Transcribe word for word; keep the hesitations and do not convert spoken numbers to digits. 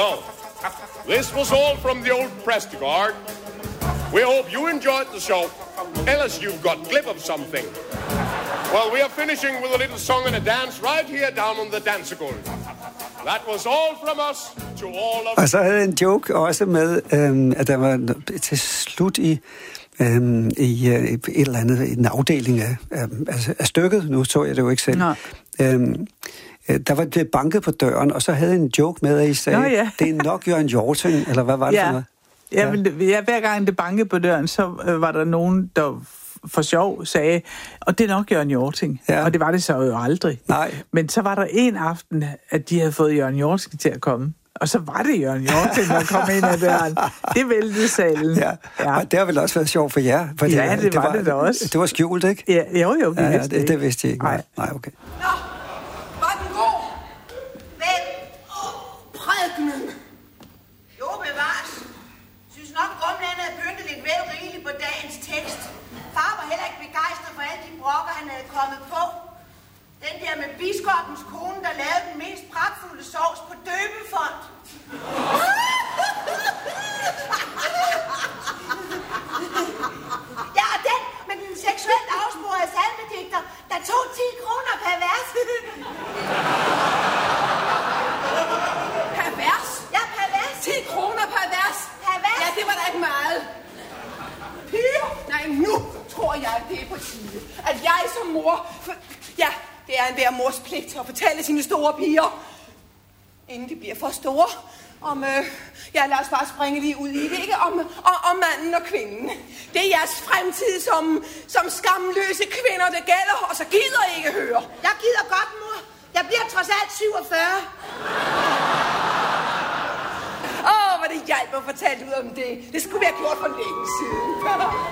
So, this was all from the old Prestigard. We hope you enjoyed the show. Else you've got glib of something. Well, we are finishing with a little song and a dance right here down on the dancegulv. That was all from us to all of... Og så havde jeg en joke også med, øhm, at der var til slut i, øhm, i øh, et eller andet, en afdeling af, af, af stykket, nu så jeg det jo ikke selv, øhm, der var det banket på døren, og så havde jeg en joke med, at I sagde, Nå, ja. det er nok Jørgen Hjorting, eller hvad var det ja. for noget? Ja, ja, men ja, hver gang det bankede på døren, så øh, var der nogen, der for sjov sagde, og det er nok Jørgen Hjorting. Ja. Og det var det så jo aldrig. Nej. Men så var der en aften, at de havde fået Jørgen Hjorting til at komme. Og så var det Jørgen Hjorting, der kom ind ad døren. Det væltede salen. Ja. Ja, og det har vel også været sjovt for jer? Fordi ja, det, det var det, var det da også. Det var skjult, ikke? Ja, jo, jo, vi ja, vidste det, ikke. det vidste jeg ikke. Nej, Nej okay. Nå, var den god? Vel, prædikenen. Jo, bevares. Synes nok, Grønland havde pyntet lidt vel rigeligt på dagens tekst. Far var heller ikke begejstret for alle de brokker, han havde kommet på. Den der med biskopens kone, der lavede den mest pragtfulde sovs på døbefond. Ja, og den med den seksuelt afsporede salmedigter, der tog ti kroner per vers. Per vers? Ja, per vers. ti kroner per vers? Per vers? Ja, det var da ikke meget. Piger? Nej, nu tror jeg, det er på tide, at jeg som mor... Ja, det er enhver mors pligt at fortælle sine store piger, inden de bliver for store, om... Øh, ja, lad os bare springe lige ud i det, ikke? Om, om, om manden og kvinden. Det er jeres fremtid som, som skamløse kvinder, det gælder, og så gider I ikke høre. Jeg gider godt, mor. Jeg bliver trods alt syvogfyrre. Åh, oh, hvor det hjalp at fortælle ud om det. Det skulle vi have gjort for længe siden.